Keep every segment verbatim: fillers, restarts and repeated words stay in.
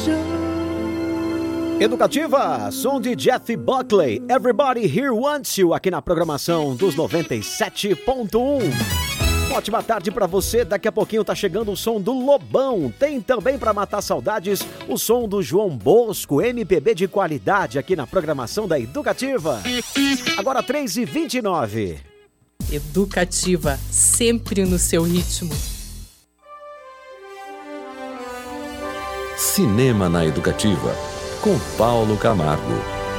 Educativa, som de Jeff Buckley, Everybody Here Wants You, aqui na programação dos noventa e sete ponto um. Ótima tarde pra você, daqui a pouquinho tá chegando o som do Lobão. Tem também pra matar saudades o som do João Bosco, M P B de qualidade aqui na programação da Educativa. Agora três e vinte e nove. Educativa, sempre no seu ritmo. Cinema na Educativa, com Paulo Camargo.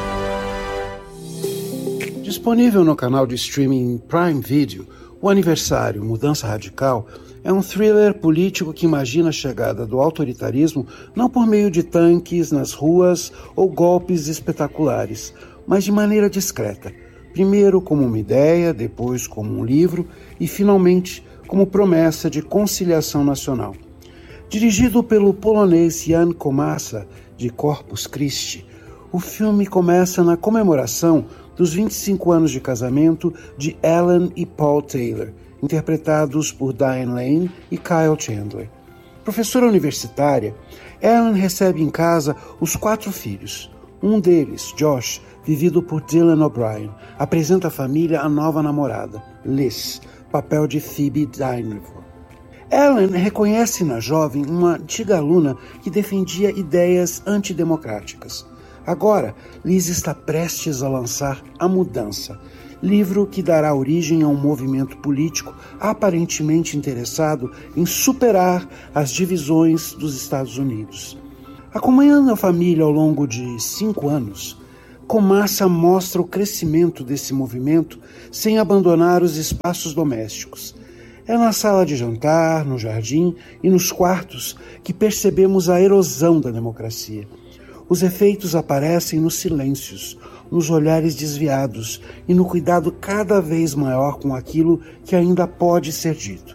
Disponível no canal de streaming Prime Video, O Aniversário, Mudança Radical é um thriller político que imagina a chegada do autoritarismo não por meio de tanques nas ruas ou golpes espetaculares, mas de maneira discreta. Primeiro como uma ideia, depois como um livro e, finalmente, como promessa de conciliação nacional. Dirigido pelo polonês Jan Komasa, de Corpus Christi, o filme começa na comemoração dos vinte e cinco anos de casamento de Ellen e Paul Taylor, interpretados por Diane Lane e Kyle Chandler. Professora universitária, Ellen recebe em casa os quatro filhos. Um deles, Josh, vivido por Dylan O'Brien, apresenta à família a nova namorada, Liz, papel de Phoebe Dynevor. Ellen reconhece na jovem uma antiga aluna que defendia ideias antidemocráticas. Agora, Liz está prestes a lançar A Mudança, livro que dará origem a um movimento político aparentemente interessado em superar as divisões dos Estados Unidos. Acompanhando a família ao longo de cinco anos, Komasa mostra o crescimento desse movimento sem abandonar os espaços domésticos. É na sala de jantar, no jardim e nos quartos que percebemos a erosão da democracia. Os efeitos aparecem nos silêncios, nos olhares desviados e no cuidado cada vez maior com aquilo que ainda pode ser dito.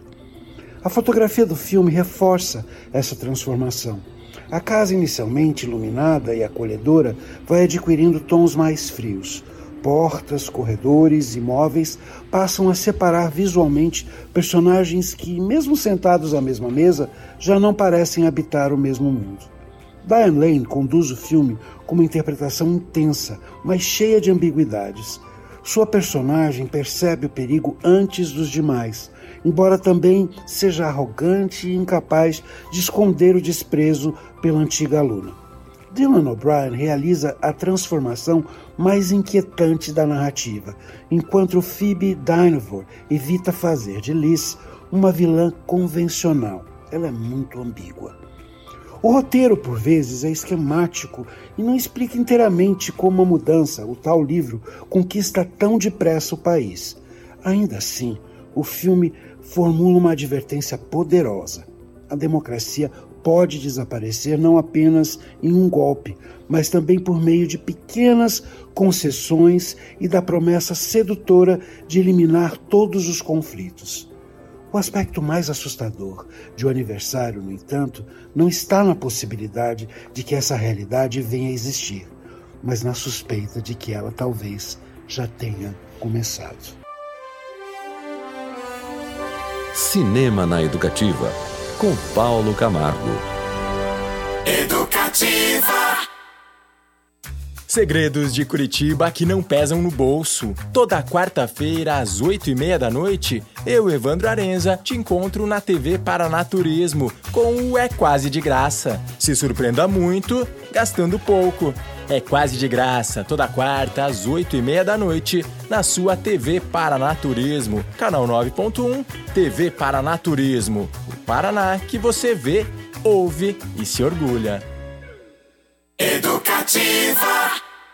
A fotografia do filme reforça essa transformação. A casa inicialmente iluminada e acolhedora vai adquirindo tons mais frios. Portas, corredores e móveis passam a separar visualmente personagens que, mesmo sentados à mesma mesa, já não parecem habitar o mesmo mundo. Diane Lane conduz o filme com uma interpretação intensa, mas cheia de ambiguidades. Sua personagem percebe o perigo antes dos demais, embora também seja arrogante e incapaz de esconder o desprezo pela antiga aluna. Dylan O'Brien realiza a transformação mais inquietante da narrativa, enquanto Phoebe Dynevor evita fazer de Liz uma vilã convencional. Ela é muito ambígua. O roteiro, por vezes, é esquemático e não explica inteiramente como a mudança, o tal livro, conquista tão depressa o país. Ainda assim, o filme formula uma advertência poderosa. A democracia pode desaparecer não apenas em um golpe, mas também por meio de pequenas concessões e da promessa sedutora de eliminar todos os conflitos. O aspecto mais assustador de O Aniversário, no entanto, não está na possibilidade de que essa realidade venha a existir, mas na suspeita de que ela talvez já tenha começado. Cinema na Educativa, com Paulo Camargo. Educativa. Segredos de Curitiba que não pesam no bolso. Toda quarta-feira, às oito e meia da noite, eu, Evandro Arenza, te encontro na T V Paranaturismo com o É Quase de Graça. Se surpreenda muito, gastando pouco. É quase de graça, toda quarta, às oito e meia da noite, na sua T V Paranaturismo, canal nove ponto um, T V Paranaturismo. O Paraná que você vê, ouve e se orgulha. Educativa.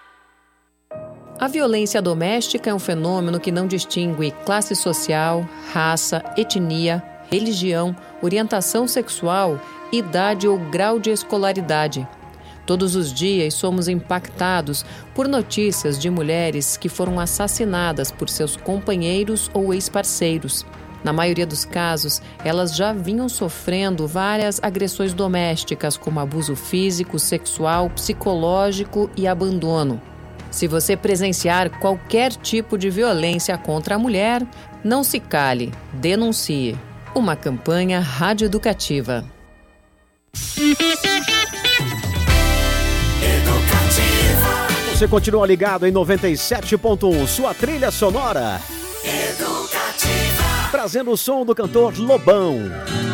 A violência doméstica é um fenômeno que não distingue classe social, raça, etnia, religião, orientação sexual, idade ou grau de escolaridade. Todos os dias somos impactados por notícias de mulheres que foram assassinadas por seus companheiros ou ex-parceiros. Na maioria dos casos, elas já vinham sofrendo várias agressões domésticas, como abuso físico, sexual, psicológico e abandono. Se você presenciar qualquer tipo de violência contra a mulher, não se cale, denuncie. Uma campanha radioeducativa. Você continua ligado em noventa e sete ponto um, sua trilha sonora. Educativa. Trazendo o som do cantor Lobão.